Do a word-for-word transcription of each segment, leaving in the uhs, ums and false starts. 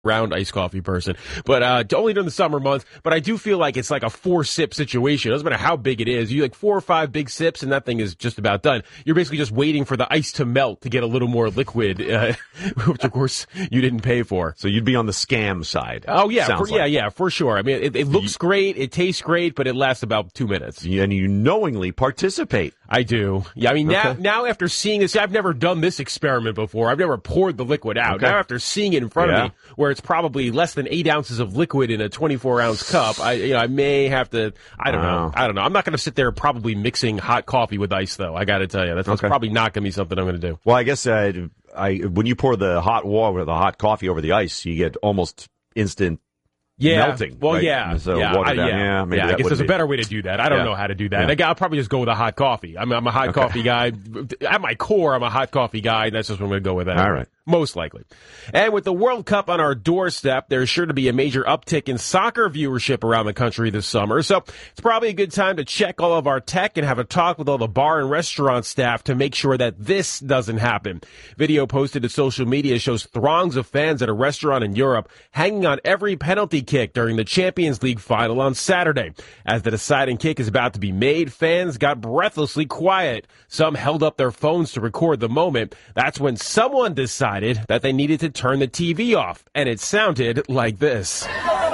round iced coffee person, but uh only during the summer months. But I do feel like it's like a four sip situation. It doesn't matter how big it is. You like four or five big sips and that thing is just about done. You're basically just waiting for the ice to melt to get a little more liquid, uh, which of course you didn't pay for. So you'd be on the scam side. Oh yeah, for, like. yeah, yeah, for sure. I mean, it, it looks great, it tastes great, but it lasts about two minutes. And you knowingly participate. I do. Yeah, I mean, now, okay. now after seeing this, I've never done this experiment before. I've never poured the liquid out. Okay. Now after seeing it in front yeah. of me, where it's probably less than eight ounces of liquid in a twenty-four ounce cup, I, you know, I may have to, I don't wow. know. I don't know. I'm not going to sit there probably mixing hot coffee with ice, though. I got to tell you. That's, that's okay. probably not going to be something I'm going to do. Well, I guess uh, I when you pour the hot water, the hot coffee over the ice, you get almost instant Yeah. melting. Well, right? yeah. So yeah. water I, down. yeah. Yeah, maybe yeah, that I guess there's be. a better way to do that. I don't yeah. know how to do that. Yeah. Like, I'll probably just go with a hot coffee. I'm, I'm a hot okay. coffee guy. At my core, I'm a hot coffee guy, and that's just what I'm going to go with. That. All right. Most likely. And with the World Cup on our doorstep, there's sure to be a major uptick in soccer viewership around the country this summer. So it's probably a good time to check all of our tech and have a talk with all the bar and restaurant staff to make sure that this doesn't happen. Video posted to social media shows throngs of fans at a restaurant in Europe hanging on every penalty kick during the Champions League final on Saturday. As the deciding kick is about to be made, fans got breathlessly quiet. Some held up their phones to record the moment. That's when someone decided that they needed to turn the T V off, and it sounded like this.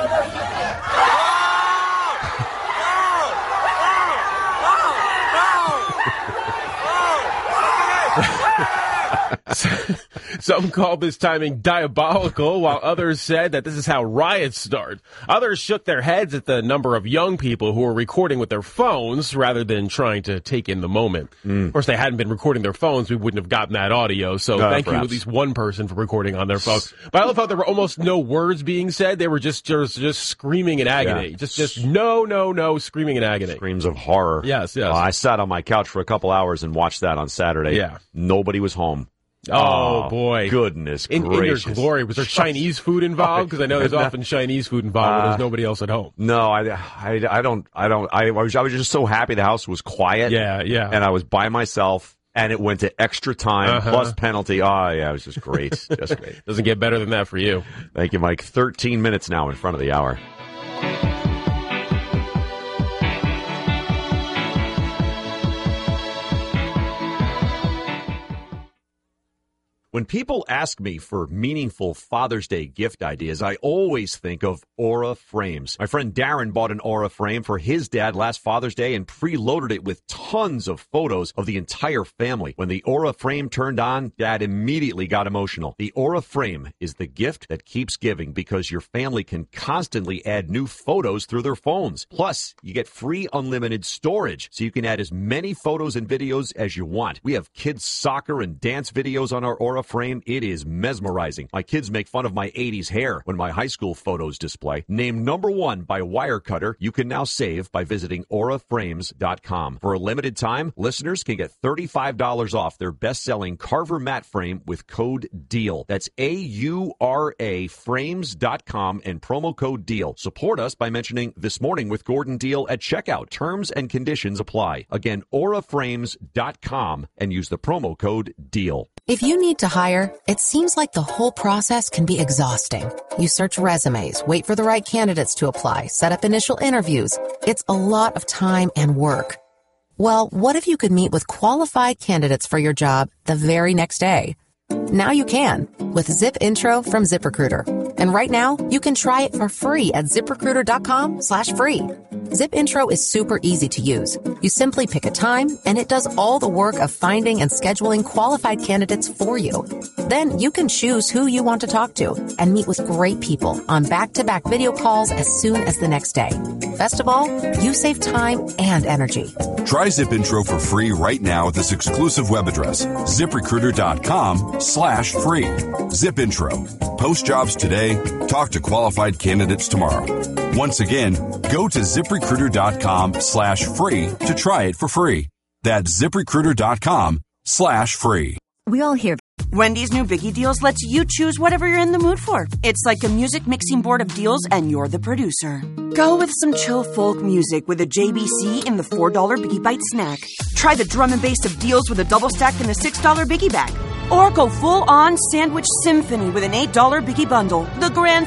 Some called this timing diabolical, while others said that this is how riots start. Others shook their heads at the number of young people who were recording with their phones rather than trying to take in the moment. Mm. Of course, they hadn't been recording their phones. We wouldn't have gotten that audio, so uh, thank perhaps. you at least one person for recording on their phone. But I love how there were almost no words being said. They were just just, just screaming in agony. Yeah. Just, just no, no, no, screaming in agony. Screams of horror. Yes, yes. Uh, I sat on my couch for a couple hours and watched that on Saturday. Yeah. Nobody was home. Oh, oh, boy. Goodness in, gracious. In your glory. Was there Chinese food involved? Because I know there's often Chinese food involved when there's nobody else at home. No, I, I, I don't, I don't, I was, I was just so happy the house was quiet. Yeah, yeah. And I was by myself, and it went to extra time uh-huh. plus penalty. Oh, yeah, it was just great. Just great. Doesn't get better than that for you. Thank you, Mike. thirteen minutes now in front of the hour. When people ask me for meaningful Father's Day gift ideas, I always think of Aura Frames. My friend Darren bought an Aura frame for his dad last Father's Day and preloaded it with tons of photos of the entire family. When the Aura frame turned on, Dad immediately got emotional. The Aura frame is the gift that keeps giving because your family can constantly add new photos through their phones. Plus, you get free unlimited storage, so you can add as many photos and videos as you want. We have kids' soccer and dance videos on our Aura frame. It is mesmerizing. My kids make fun of my eighties hair when my high school photos display. Named number one by Wirecutter, you can now save by visiting aura frames dot com. For a limited time, listeners can get thirty-five dollars off their best-selling Carver mat frame with code DEAL. That's A U R A frames dot com and promo code DEAL. Support us by mentioning This Morning with Gordon Deal at checkout. Terms and conditions apply. Again, aura frames dot com and use the promo code DEAL. If you need to hire, it seems like the whole process can be exhausting. You search resumes, wait for the right candidates to apply, set up initial interviews. It's a lot of time and work. Well, what if you could meet with qualified candidates for your job the very next day? Now you can with Zip Intro from ZipRecruiter. And right now, you can try it for free at ZipRecruiter.com slash free. Zip Intro is super easy to use. You simply pick a time, and it does all the work of finding and scheduling qualified candidates for you. Then you can choose who you want to talk to and meet with great people on back-to-back video calls as soon as the next day. Best of all, you save time and energy. Try Zip Intro for free right now at this exclusive web address, ZipRecruiter.com slash free. Zip Intro. Post jobs today. Talk to qualified candidates tomorrow. Once again, go to ZipRecruiter.com slash free to try it for free. That's ZipRecruiter.com slash free. We all hear Wendy's new Biggie Deals lets you choose whatever you're in the mood for. It's like a music mixing board of deals, and you're the producer. Go with some chill folk music with a J B C in the four dollar Biggie Bite snack. Try the drum and bass of deals with a double stack in the six dollar Biggie bag. Or go full-on sandwich symphony with an eight dollar Biggie Bundle. The grand